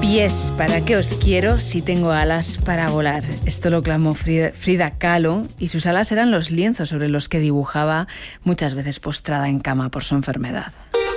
Pies, ¿para qué os quiero si tengo alas para volar? Esto lo clamó Frida Kahlo, y sus alas eran los lienzos sobre los que dibujaba, muchas veces postrada en cama por su enfermedad.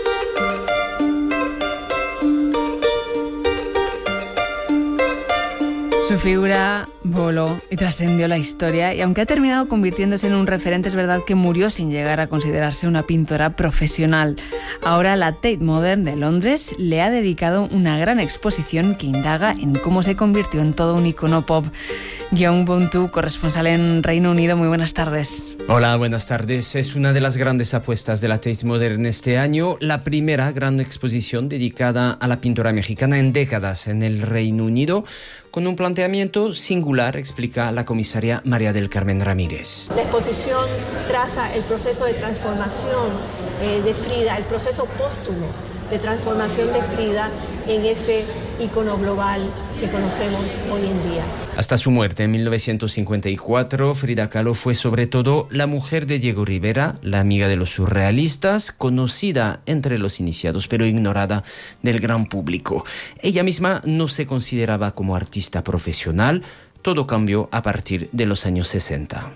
Su figura voló y trascendió la historia, y aunque ha terminado convirtiéndose en un referente, es verdad que murió sin llegar a considerarse una pintora profesional. Ahora la Tate Modern de Londres le ha dedicado una gran exposición que indaga en cómo se convirtió en todo un icono pop. Guillaume Bontu, corresponsal en Reino Unido, muy buenas tardes. Hola, buenas tardes. Es una de las grandes apuestas de la Tate Modern este año, la primera gran exposición dedicada a la pintora mexicana en décadas en el Reino Unido, con un planteamiento singular, explica la comisaria María del Carmen Ramírez. La exposición traza el proceso de transformación de Frida, el proceso póstumo de transformación de Frida en ese ícono global que conocemos hoy en día. Hasta su muerte en 1954, Frida Kahlo fue sobre todo la mujer de Diego Rivera, la amiga de los surrealistas, conocida entre los iniciados pero ignorada del gran público. Ella misma no se consideraba como artista profesional. Todo cambió a partir de los años 60.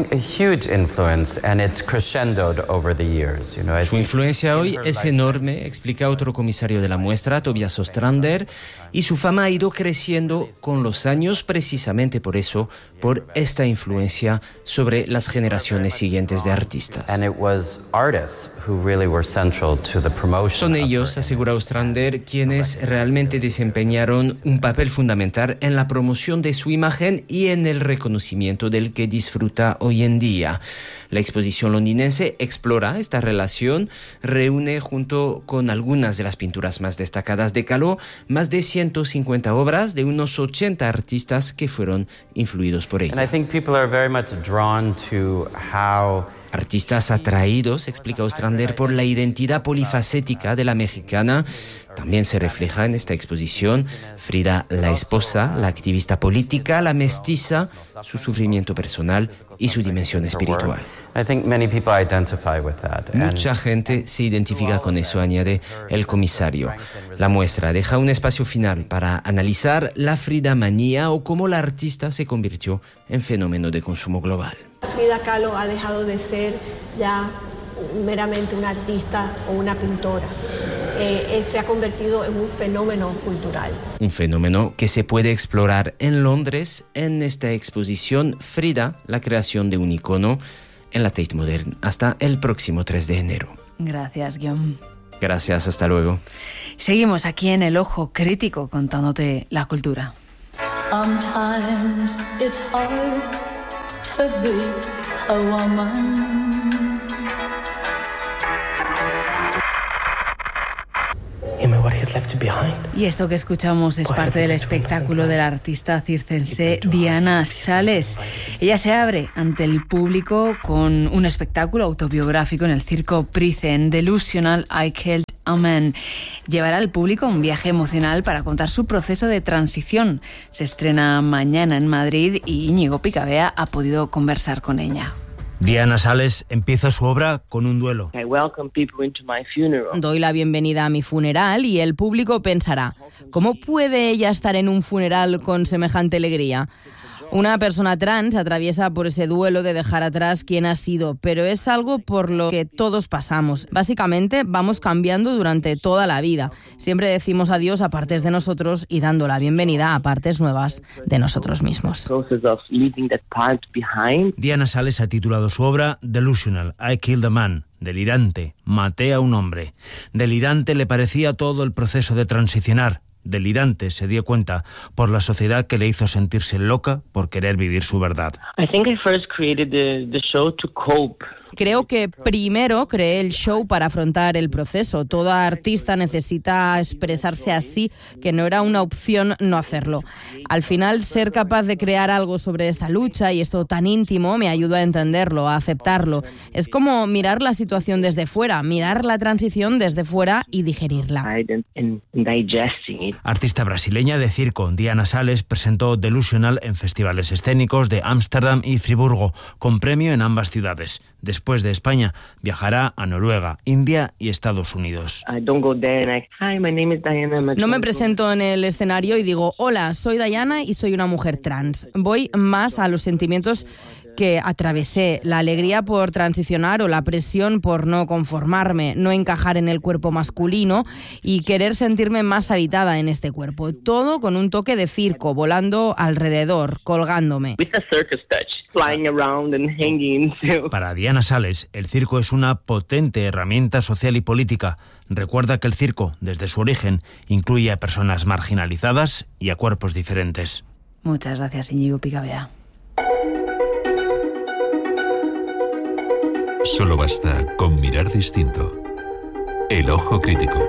Su influencia hoy es enorme, explica otro comisario de la muestra, Tobias Ostrander, y su fama ha ido creciendo con los años precisamente por eso, por esta influencia sobre las generaciones siguientes de artistas. Son ellos, asegura Ostrander, quienes realmente desempeñaron un papel fundamental en la promoción de su imagen y en el reconocimiento del que disfruta hoy en día. La exposición londinense explora esta relación, reúne junto con algunas de las pinturas más destacadas de Kahlo más de 150 obras de unos 80 artistas que fueron influidos por ella. Artistas atraídos, explica Ostrander, por la identidad polifacética de la mexicana. También se refleja en esta exposición Frida, la esposa, la activista política, la mestiza, su sufrimiento personal y su dimensión espiritual. Mucha gente se identifica con eso, añade el comisario. La muestra deja un espacio final para analizar la Frida manía o cómo la artista se convirtió en fenómeno de consumo global. Frida Kahlo ha dejado de ser ya meramente una artista o una pintora. Se ha convertido en un fenómeno cultural. Un fenómeno que se puede explorar en Londres en esta exposición Frida, la creación de un icono, en la Tate Modern hasta el próximo 3 de enero. Gracias, Guillaume. Gracias, hasta luego. Seguimos aquí en El Ojo Crítico contándote la cultura. Sometimes it's hard to be a woman. Y esto que escuchamos es parte del espectáculo de la artista circense Diana Sales. Ella se abre ante el público con un espectáculo autobiográfico en el circo Price, Delusional, I Killed a Man. Llevará al público un viaje emocional para contar su proceso de transición. Se estrena mañana en Madrid y Íñigo Picabea ha podido conversar con ella. Diana Sales empieza su obra con un duelo. Doy la bienvenida a mi funeral y el público pensará, ¿cómo puede ella estar en un funeral con semejante alegría? Una persona trans atraviesa por ese duelo de dejar atrás quién ha sido, pero es algo por lo que todos pasamos. Básicamente vamos cambiando durante toda la vida. Siempre decimos adiós a partes de nosotros y dando la bienvenida a partes nuevas de nosotros mismos. Diana Sales ha titulado su obra Delusional, I Killed a Man. Delirante, maté a un hombre. Delirante le parecía todo el proceso de transicionar. Delirante se dio cuenta por la sociedad que le hizo sentirse loca por querer vivir su verdad. Creo que primero creé el show para afrontar el proceso. Toda artista necesita expresarse así, que no era una opción no hacerlo. Al final, ser capaz de crear algo sobre esta lucha y esto tan íntimo me ayudó a entenderlo, a aceptarlo. Es como mirar la situación desde fuera, mirar la transición desde fuera y digerirla. Artista brasileña de circo, Diana Sales presentó Delusional en festivales escénicos de Ámsterdam y Friburgo, con premio en ambas ciudades. Después después de España, viajará a Noruega, India y Estados Unidos. No me presento en el escenario y digo, hola, soy Diana y soy una mujer trans. Voy más a los sentimientos que atravesé, la alegría por transicionar o la presión por no conformarme, no encajar en el cuerpo masculino y querer sentirme más habitada en este cuerpo. Todo con un toque de circo, volando alrededor, colgándome. Para Diana Sales, el circo es una potente herramienta social y política. Recuerda que el circo, desde su origen, incluye a personas marginalizadas y a cuerpos diferentes. Muchas gracias, Íñigo Picabea. Solo basta con mirar distinto. El ojo crítico.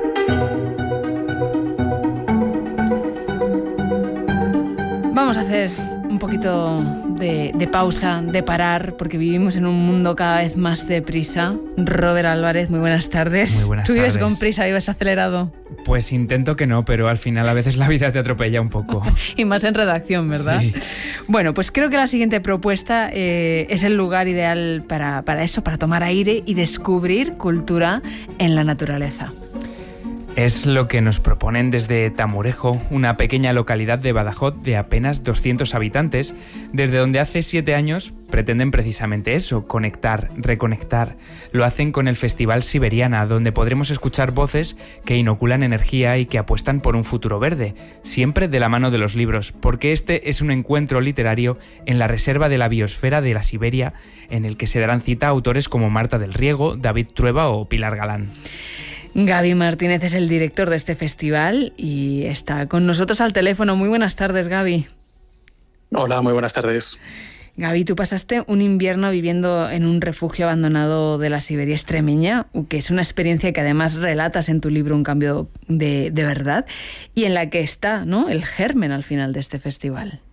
Vamos a hacer un poquito de pausa, de parar, porque vivimos en un mundo cada vez más deprisa. Robert Álvarez, muy buenas tardes. Muy buenas tardes. ¿Tú vives con prisa, vives acelerado? Pues intento que no, pero al final a veces la vida te atropella un poco. Y más en redacción, ¿verdad? Sí. Bueno, pues creo que la siguiente propuesta es el lugar ideal para eso, para tomar aire y descubrir cultura en la naturaleza. Es lo que nos proponen desde Tamurejo, una pequeña localidad de Badajoz de apenas 200 habitantes, desde donde hace 7 años pretenden precisamente eso, conectar, reconectar. Lo hacen con el Festival Siberiana, donde podremos escuchar voces que inoculan energía y que apuestan por un futuro verde, siempre de la mano de los libros, porque este es un encuentro literario en la Reserva de la Biosfera de la Siberia, en el que se darán cita a autores como Marta del Riego, David Trueba o Pilar Galán. Gaby Martínez es el director de este festival y está con nosotros al teléfono. Muy buenas tardes, Gaby. Hola, muy buenas tardes. Gaby, tú pasaste un invierno viviendo en un refugio abandonado de la Siberia extremeña, que es una experiencia que además relatas en tu libro Un cambio de verdad, y en la que está, ¿no?, el germen al final de este festival.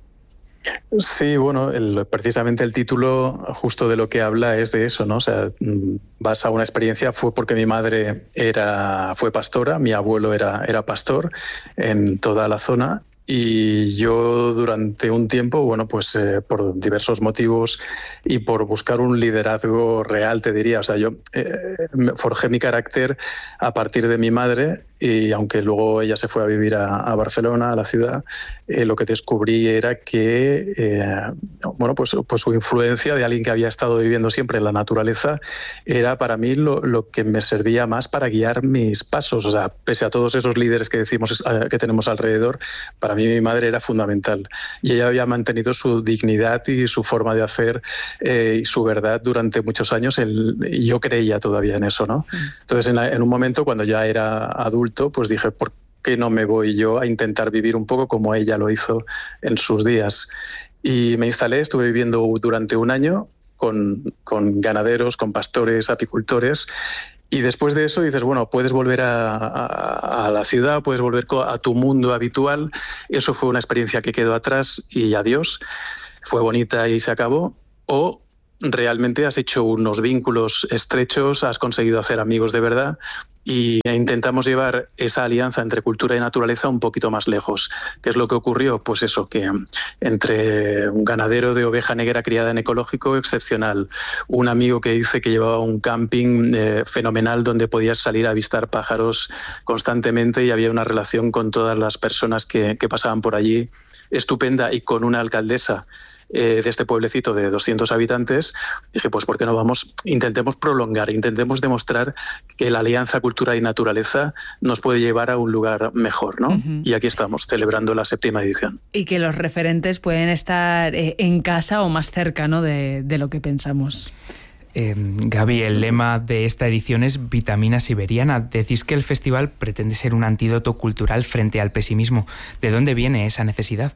Sí, bueno, precisamente el título justo de lo que habla es de eso, ¿no? O sea, vas a una experiencia, fue porque mi madre fue pastora, mi abuelo era pastor en toda la zona. Y yo durante un tiempo, bueno, pues por diversos motivos y por buscar un liderazgo real, te diría, o sea, yo forjé mi carácter a partir de mi madre, y aunque luego ella se fue a vivir a Barcelona, a la ciudad, lo que descubrí era que, bueno, pues su influencia de alguien que había estado viviendo siempre en la naturaleza era para mí lo que me servía más para guiar mis pasos. O sea, pese a todos esos líderes que decimos que tenemos alrededor, para mí mi madre era fundamental. Y ella había mantenido su dignidad y su forma de hacer y su verdad durante muchos años. Y yo creía todavía en eso, ¿no? Entonces, en un momento, cuando ya era adulto, pues dije, ¿por qué no me voy yo a intentar vivir un poco como ella lo hizo en sus días? Y me instalé, estuve viviendo durante un año con ganaderos, con pastores, apicultores. Y después de eso dices, bueno, puedes volver a la ciudad, puedes volver a tu mundo habitual. Eso fue una experiencia que quedó atrás y adiós. Fue bonita y se acabó. O realmente has hecho unos vínculos estrechos, has conseguido hacer amigos de verdad, y intentamos llevar esa alianza entre cultura y naturaleza un poquito más lejos. ¿Qué es lo que ocurrió? Pues eso, que entre un ganadero de oveja negra criada en ecológico excepcional, un amigo que dice que llevaba un camping fenomenal donde podías salir a avistar pájaros constantemente y había una relación con todas las personas que pasaban por allí estupenda, y con una alcaldesa de este pueblecito de 200 habitantes, dije, pues ¿por qué no intentemos prolongar, intentemos demostrar que la alianza cultura y naturaleza nos puede llevar a un lugar mejor, ¿no? Uh-huh. Y aquí estamos, celebrando la 7ª edición. Y que los referentes pueden estar en casa o más cerca, ¿no?, de lo que pensamos. Gaby, el lema de esta edición es Vitamina Siberiana. Decís que el festival pretende ser un antídoto cultural frente al pesimismo. ¿De dónde viene esa necesidad?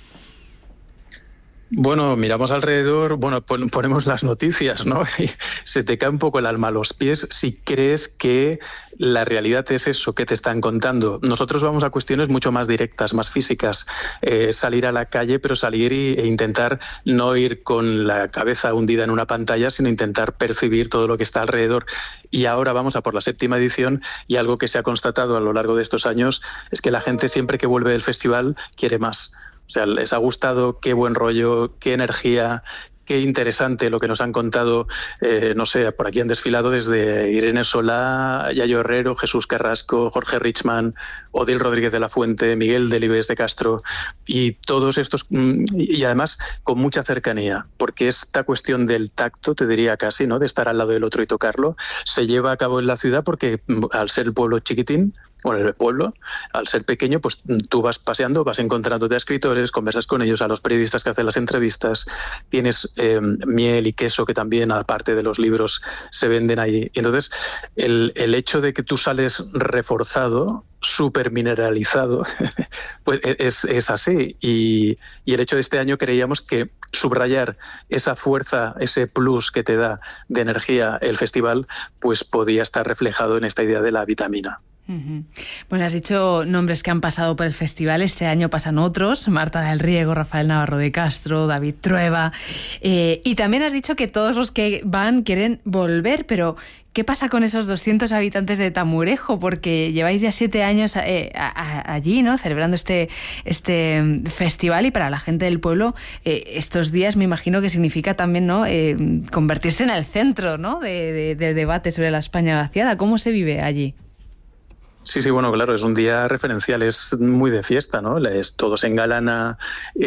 Bueno, miramos alrededor, bueno, ponemos las noticias, ¿no? Y se te cae un poco el alma a los pies si crees que la realidad es eso que te están contando. Nosotros vamos a cuestiones mucho más directas, más físicas. Salir a la calle, pero salir e intentar no ir con la cabeza hundida en una pantalla, sino intentar percibir todo lo que está alrededor. Y ahora vamos a por la 7ª edición, y algo que se ha constatado a lo largo de estos años es que la gente, siempre que vuelve del festival, quiere más. O sea, les ha gustado, qué buen rollo, qué energía, qué interesante lo que nos han contado, no sé, por aquí han desfilado desde Irene Solá, Yayo Herrero, Jesús Carrasco, Jorge Richman, Odil Rodríguez de la Fuente, Miguel Delibes de Castro, y todos estos, y además con mucha cercanía, porque esta cuestión del tacto, te diría casi, ¿no?, de estar al lado del otro y tocarlo, se lleva a cabo en la ciudad porque al ser el pueblo chiquitín, bueno, el pueblo, al ser pequeño, pues tú vas paseando, vas encontrándote a escritores, conversas con ellos, a los periodistas que hacen las entrevistas, tienes miel y queso que también, aparte de los libros, se venden ahí. Y entonces, el hecho de que tú sales reforzado, súper mineralizado, pues es así. Y el hecho de este año creíamos que subrayar esa fuerza, ese plus que te da de energía el festival, pues podía estar reflejado en esta idea de la vitamina. Bueno, has dicho nombres que han pasado por el festival. Este año pasan otros: Marta del Riego, Rafael Navarro de Castro, David Trueba. Y también has dicho que todos los que van quieren volver, pero ¿qué pasa con esos 200 habitantes de Tamurejo? Porque lleváis ya 7 años allí, ¿no?, celebrando este festival, y para la gente del pueblo estos días me imagino que significa también, ¿no?, convertirse en el centro, ¿no?, del debate sobre la España vaciada. ¿Cómo se vive allí? Sí, bueno, claro, es un día referencial, es muy de fiesta, ¿no? Todo se engalana,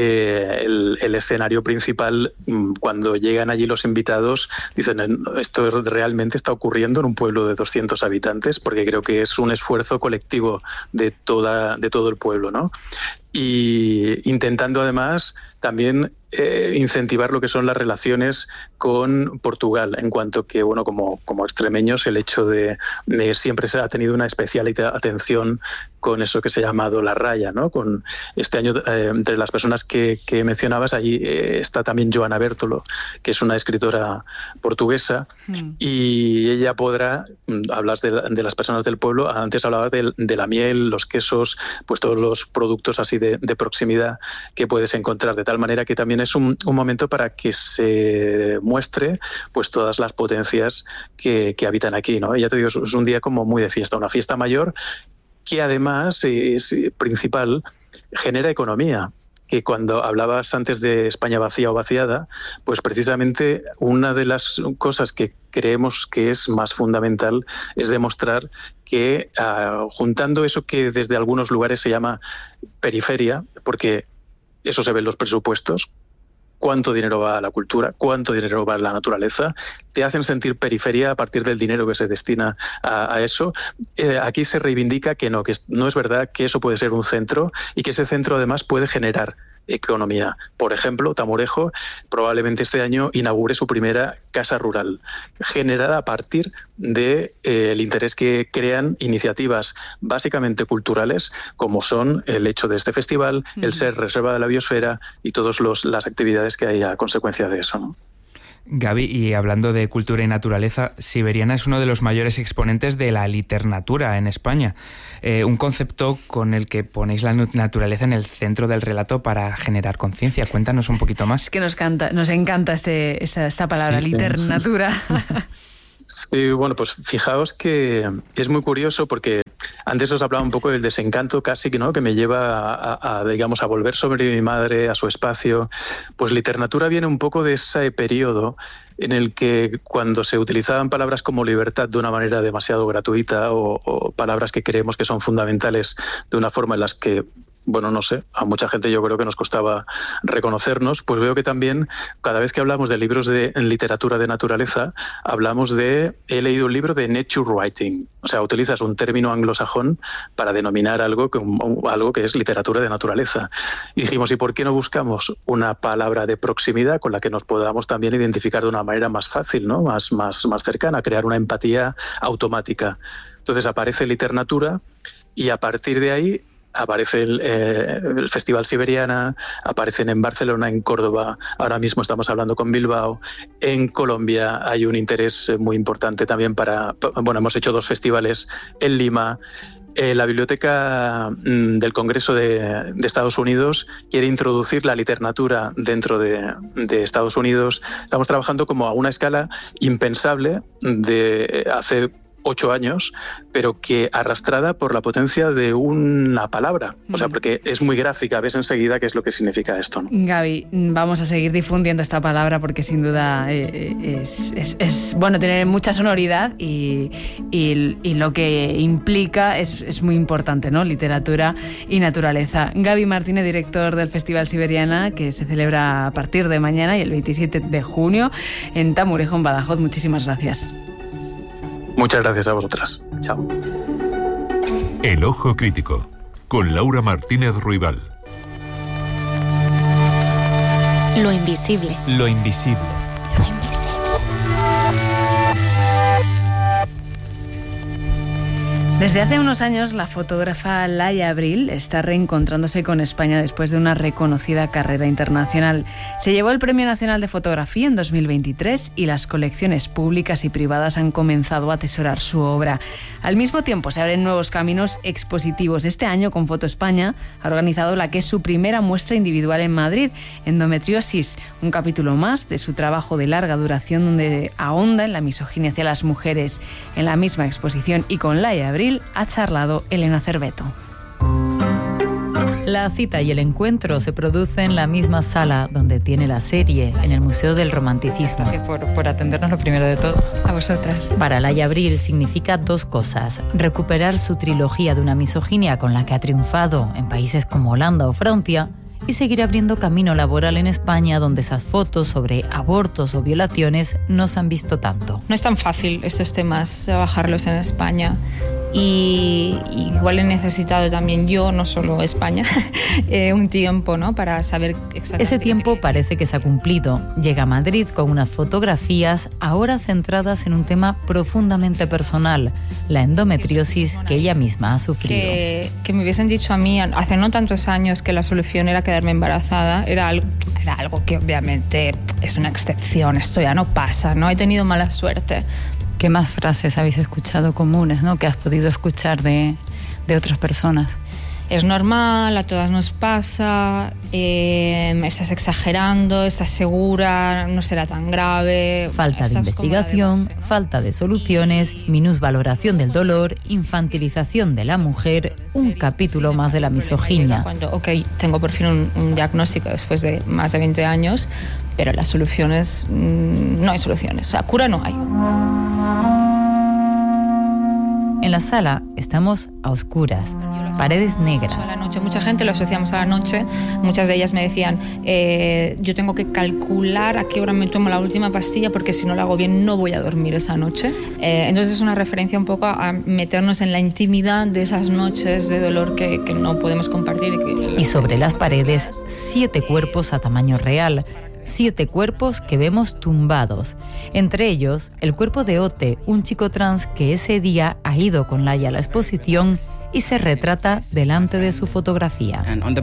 el escenario principal, cuando llegan allí los invitados, dicen, esto realmente está ocurriendo en un pueblo de 200 habitantes, porque creo que es un esfuerzo colectivo de todo el pueblo, ¿no? Y intentando además también incentivar lo que son las relaciones con Portugal, en cuanto que, bueno, como extremeños, el hecho de siempre se ha tenido una especial atención con eso que se ha llamado la raya, ¿no? Con este año, entre las personas que mencionabas, allí está también Joana Bertolo, que es una escritora portuguesa, y ella podrá, hablas de las personas del pueblo, antes hablabas de la miel, los quesos, pues todos los productos así de proximidad que puedes encontrar, de tal manera que también es un momento para que se muestre pues todas las potencias que habitan aquí, ¿no? Y ya te digo, es un día como muy de fiesta, una fiesta mayor que además es principal, genera economía. Que cuando hablabas antes de España vacía o vaciada, pues precisamente una de las cosas que creemos que es más fundamental es demostrar que juntando eso que desde algunos lugares se llama periferia, porque eso se ve en los presupuestos, cuánto dinero va a la cultura, cuánto dinero va a la naturaleza, te hacen sentir periferia a partir del dinero que se destina a eso. Aquí se reivindica que no es verdad, que eso puede ser un centro y que ese centro además puede generar economía. Por ejemplo, Tamurejo probablemente este año inaugure su primera casa rural, generada a partir del interés que crean iniciativas básicamente culturales, como son el hecho de este festival, el ser reserva de la biosfera y todas las actividades que hay a consecuencia de eso, ¿no? Gaby, y hablando de cultura y naturaleza, Siberiana es uno de los mayores exponentes de la liternatura en España, un concepto con el que ponéis la naturaleza en el centro del relato para generar conciencia. Cuéntanos un poquito más. Es que nos encanta esta palabra, sí, liternatura. Sí, bueno, pues fijaos que es muy curioso porque antes os hablaba un poco del desencanto casi, ¿no?, que me lleva a volver sobre mi madre, a su espacio. Pues literatura viene un poco de ese periodo en el que cuando se utilizaban palabras como libertad de una manera demasiado gratuita o palabras que creemos que son fundamentales de una forma en las que, bueno, no sé, a mucha gente yo creo que nos costaba reconocernos, pues veo que también cada vez que hablamos de libros de literatura de naturaleza, hablamos he leído un libro de nature writing, o sea, utilizas un término anglosajón para denominar algo que es literatura de naturaleza. Y dijimos, ¿y por qué no buscamos una palabra de proximidad con la que nos podamos también identificar de una manera más fácil, ¿no?, más cercana, crear una empatía automática? Entonces aparece literatura y a partir de ahí aparece el Festival Siberiana, aparecen en Barcelona, en Córdoba, ahora mismo estamos hablando con Bilbao, en Colombia hay un interés muy importante también hemos hecho 2 festivales en Lima. La Biblioteca del Congreso de Estados Unidos quiere introducir la literatura dentro de Estados Unidos. Estamos trabajando como a una escala impensable de hace 8 años, pero que arrastrada por la potencia de una palabra. O sea, porque es muy gráfica, ves enseguida qué es lo que significa esto, ¿no? Gaby, vamos a seguir difundiendo esta palabra porque sin duda es bueno tener mucha sonoridad y lo que implica es muy importante, ¿no? Literatura y naturaleza. Gaby Martínez, director del Festival Siberiana, que se celebra a partir de mañana y el 27 de junio en Tamurejo, en Badajoz. Muchísimas gracias. Muchas gracias a vosotras. Chao. El Ojo Crítico, con Laura Martínez Ruibal. Lo invisible. Lo invisible. Lo invisible. Desde hace unos años, la fotógrafa Laia Abril está reencontrándose con España después de una reconocida carrera internacional. Se llevó el Premio Nacional de Fotografía en 2023 y las colecciones públicas y privadas han comenzado a atesorar su obra. Al mismo tiempo, se abren nuevos caminos expositivos. Este año, con Foto España, ha organizado la que es su primera muestra individual en Madrid, Endometriosis, un capítulo más de su trabajo de larga duración donde ahonda en la misoginia hacia las mujeres. En la misma exposición y con Laia Abril, ha charlado Elena Cerveto. La cita y el encuentro se producen en la misma sala donde tiene la serie, en el Museo del Romanticismo. Gracias por atendernos, lo primero de todo, a vosotras. Para Laia Abril significa dos cosas: recuperar su trilogía de una misoginia con la que ha triunfado en países como Holanda o Francia, y seguir abriendo camino laboral en España, donde esas fotos sobre abortos o violaciones no se han visto tanto. No es tan fácil estos temas trabajarlos en España. Y igual he necesitado también yo, no solo España, un tiempo, ¿no?, para saber exactamente. Ese tiempo parece que se ha cumplido. Llega a Madrid con unas fotografías ahora centradas en un tema profundamente personal, la endometriosis que ella misma ha sufrido. Que me hubiesen dicho a mí hace no tantos años que la solución era quedarme embarazada, era algo que obviamente es una excepción, esto ya no pasa, ¿no? He tenido mala suerte. ¿Qué más frases habéis escuchado comunes, ¿no?, que has podido escuchar de otras personas? Es normal, a todas nos pasa, estás exagerando, estás segura, no será tan grave. Falta de investigación, falta de soluciones, minusvaloración del dolor, infantilización de la mujer, un capítulo más de la misoginia. Cuando, tengo por fin un diagnóstico después de más de 20 años, pero las soluciones, no hay soluciones, o sea, cura no hay. En la sala estamos a oscuras, paredes negras. A la noche, mucha gente lo asociamos a la noche. Muchas de ellas me decían, yo tengo que calcular a qué hora me tomo la última pastilla porque si no la hago bien no voy a dormir esa noche. Entonces es una referencia un poco a meternos en la intimidad de esas noches de dolor que no podemos compartir. Y sobre las paredes, 7 cuerpos a tamaño real. 7 cuerpos que vemos tumbados. Entre ellos, el cuerpo de Ote, un chico trans que ese día ha ido con Laia a la exposición y se retrata delante de su fotografía.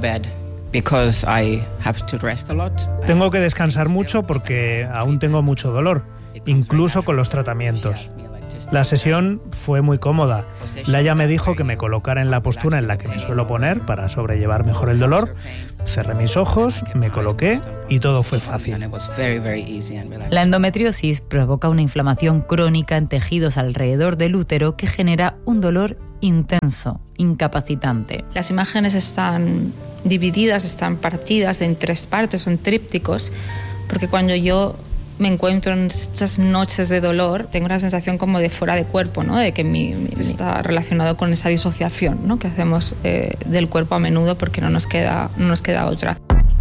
Tengo que descansar mucho porque aún tengo mucho dolor, incluso con los tratamientos. La sesión fue muy cómoda. Laia me dijo que me colocara en la postura en la que me suelo poner para sobrellevar mejor el dolor. Cerré mis ojos, me coloqué y todo fue fácil. La endometriosis provoca una inflamación crónica en tejidos alrededor del útero que genera un dolor intenso, incapacitante. Las imágenes están divididas, están partidas en 3 partes, son trípticos, porque cuando yo me encuentro en estas noches de dolor, tengo una sensación como de fuera de cuerpo, ¿no?, de que está relacionado con esa disociación, ¿no?, que hacemos del cuerpo a menudo porque no nos queda otra.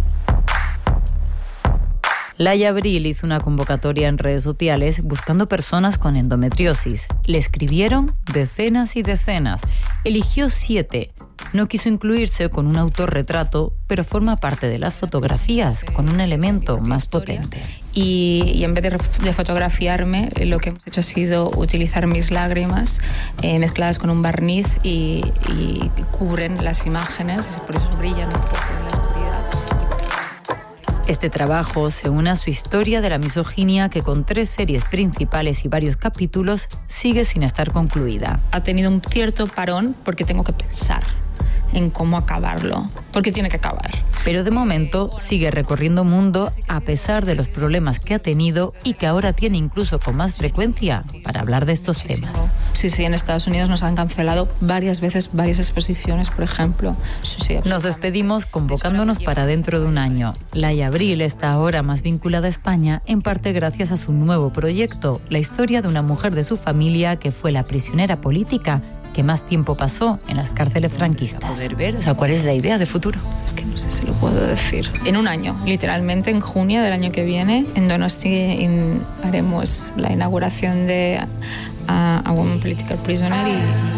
Laia Abril hizo una convocatoria en redes sociales buscando personas con endometriosis. Le escribieron decenas y decenas. Eligió 7. No quiso incluirse con un autorretrato, pero forma parte de las fotografías con un elemento más potente. Y en vez de fotografiarme, lo que hemos hecho ha sido utilizar mis lágrimas mezcladas con un barniz y cubren las imágenes, por eso brillan un poco en la oscuridad. Este trabajo se une a su historia de la misoginia que con 3 series principales y varios capítulos sigue sin estar concluida. Ha tenido un cierto parón porque tengo que pensar en cómo acabarlo, porque tiene que acabar. Pero de momento sigue recorriendo mundo a pesar de los problemas que ha tenido y que ahora tiene incluso con más frecuencia para hablar de estos temas. Sí, en Estados Unidos nos han cancelado varias veces varias exposiciones, por ejemplo. Sí, nos despedimos convocándonos para dentro de un año. Laia Abril está ahora más vinculada a España, en parte gracias a su nuevo proyecto, la historia de una mujer de su familia que fue la prisionera política que más tiempo pasó en las cárceles franquistas. Poder ver, ¿cuál es la idea de futuro? Es que no sé si lo puedo decir. En un año, literalmente en junio del año que viene, en Donosti haremos la inauguración de A Woman Political Prisoner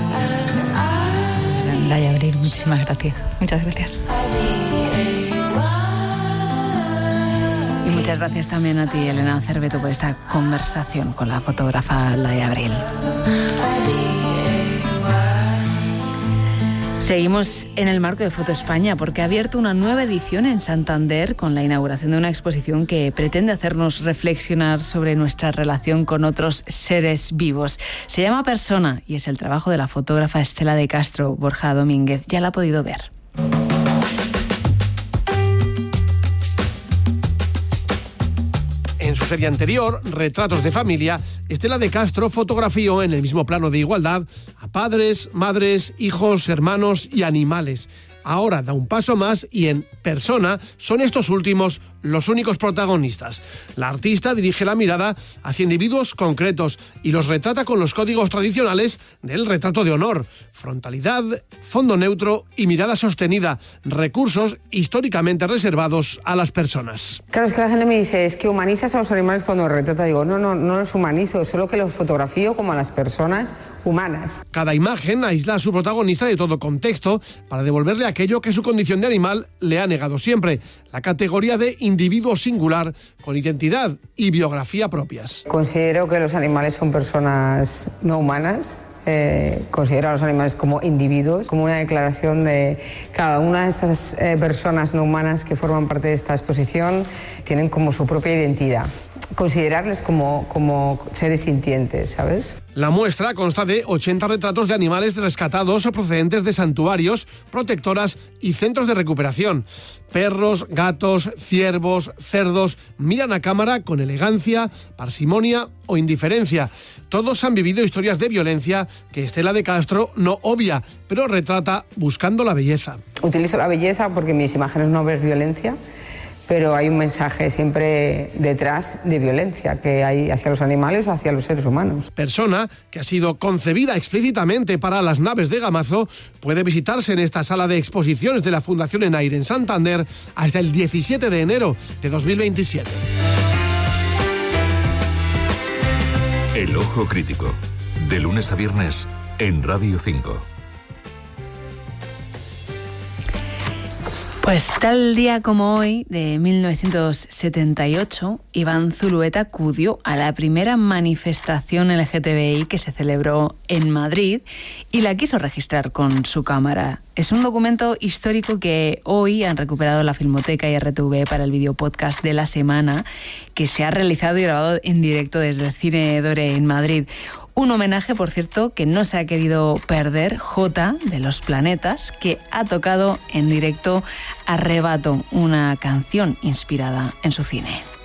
y... Laia Abril, muchísimas gracias. Muchas gracias. Y muchas gracias también a ti, Elena Cerveto, por esta conversación con la fotógrafa Laia Abril. Seguimos en el marco de Foto España porque ha abierto una nueva edición en Santander con la inauguración de una exposición que pretende hacernos reflexionar sobre nuestra relación con otros seres vivos. Se llama Persona y es el trabajo de la fotógrafa Estela de Castro. Borja Domínguez ya la ha podido ver. En su serie anterior, Retratos de Familia, Estela de Castro fotografió en el mismo plano de igualdad a padres, madres, hijos, hermanos y animales. Ahora da un paso más y en Persona son estos últimos los únicos protagonistas. La artista dirige la mirada hacia individuos concretos y los retrata con los códigos tradicionales del retrato de honor: frontalidad, fondo neutro y mirada sostenida, recursos históricamente reservados a las personas. Claro, es que la gente me dice, es que humanizas a los animales cuando retrata. Digo, no los humanizo, solo que los fotografío como a las personas humanas. Cada imagen aísla a su protagonista de todo contexto para devolverle aquello que su condición de animal le ha negado siempre: la categoría de individuo singular con identidad y biografía propias. Considero que los animales son personas no humanas. Considero a los animales como individuos, como una declaración de cada una de estas personas no humanas que forman parte de esta exposición tienen como su propia identidad. Considerarles como seres sintientes, ¿sabes? La muestra consta de 80 retratos de animales rescatados procedentes de santuarios, protectoras y centros de recuperación. Perros, gatos, ciervos, cerdos miran a cámara con elegancia, parsimonia o indiferencia. Todos han vivido historias de violencia que Estela de Castro no obvia, pero retrata buscando la belleza. Utilizo la belleza porque en mis imágenes no ves violencia, pero hay un mensaje siempre detrás de violencia que hay hacia los animales o hacia los seres humanos. Persona, que ha sido concebida explícitamente para las naves de Gamazo, puede visitarse en esta sala de exposiciones de la Fundación Enaire en Santander hasta el 17 de enero de 2027. El Ojo Crítico, de lunes a viernes en Radio 5. Pues tal día como hoy, de 1978, Iván Zulueta acudió a la primera manifestación LGTBI que se celebró en Madrid y la quiso registrar con su cámara. Es un documento histórico que hoy han recuperado la Filmoteca y RTV para el videopodcast de la semana, que se ha realizado y grabado en directo desde el Cine Dore en Madrid. Un homenaje, por cierto, que no se ha querido perder, J de Los Planetas, que ha tocado en directo Arrebato, una canción inspirada en su cine.